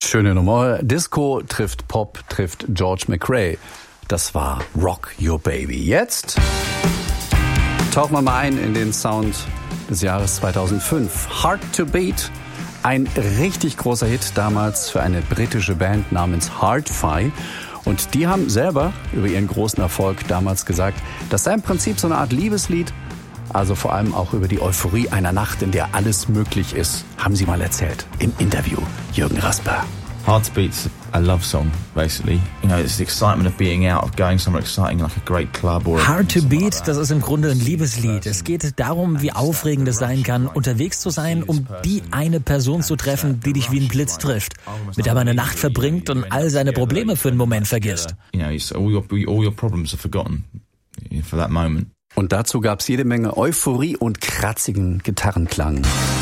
Schöne Nummer. Disco trifft Pop, trifft George McRae. Das war Rock Your Baby. Jetzt tauchen wir mal ein in den Sound des Jahres 2005. Hard to Beat. Ein richtig großer Hit damals für eine britische Band namens Hard-Fi. Und die haben selber über ihren großen Erfolg damals gesagt, das sei im Prinzip so eine Art Liebeslied. Also vor allem auch über die Euphorie einer Nacht, in der alles möglich ist, haben sie mal erzählt im Interview. Jürgen Rasper. Hard to Beat's a love song, basically. You know, it's the excitement of being out, of going somewhere exciting, like a great club or... Hard to Beat, das ist im Grunde ein Liebeslied. Es geht darum, wie aufregend es sein kann, unterwegs zu sein, um die eine Person zu treffen, die dich wie ein Blitz trifft, mit der man eine Nacht verbringt und all seine Probleme für einen Moment vergisst. You know, it's all your problems are forgotten for that moment. Und dazu gab's jede Menge Euphorie und kratzigen Gitarrenklang.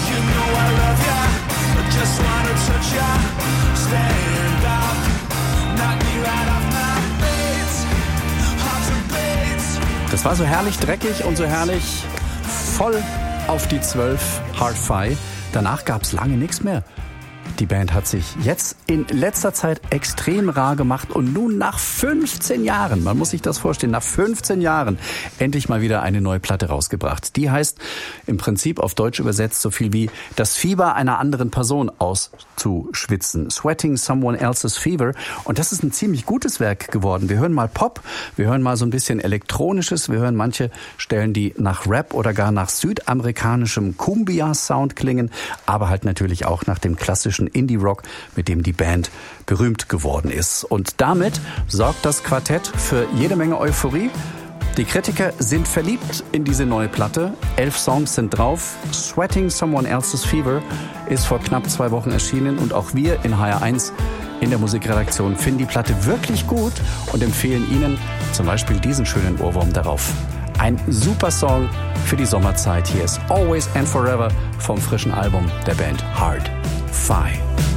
Das war so herrlich dreckig und so herrlich voll auf die 12 Hard-Fi. Danach gab's lange nichts mehr. Die Band hat sich jetzt in letzter Zeit extrem rar gemacht und nun nach 15 Jahren, man muss sich das vorstellen, nach 15 Jahren endlich mal wieder eine neue Platte rausgebracht. Die heißt im Prinzip auf Deutsch übersetzt so viel wie das Fieber einer anderen Person auszuschwitzen. Sweating Someone Else's Fever. Und das ist ein ziemlich gutes Werk geworden. Wir hören mal Pop, wir hören mal so ein bisschen Elektronisches, wir hören manche Stellen, die nach Rap oder gar nach südamerikanischem Cumbia-Sound klingen, aber halt natürlich auch nach dem klassischen Indie-Rock, mit dem die Band berühmt geworden ist. Und damit sorgt das Quartett für jede Menge Euphorie. Die Kritiker sind verliebt in diese neue Platte. 11 Songs sind drauf. Sweating Someone Else's Fever ist vor knapp 2 Wochen erschienen und auch wir in HR1 in der Musikredaktion finden die Platte wirklich gut und empfehlen Ihnen zum Beispiel diesen schönen Ohrwurm darauf. Ein super Song für die Sommerzeit. Hier ist Always and Forever vom frischen Album der Band Hard-Fi.